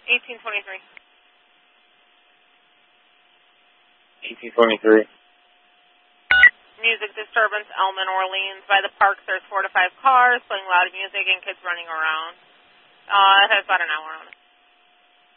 1823. 1823. Music disturbance, Elman, Orleans. By the parks, there's 4 to 5 cars playing loud music and kids running around. It has about an hour on it.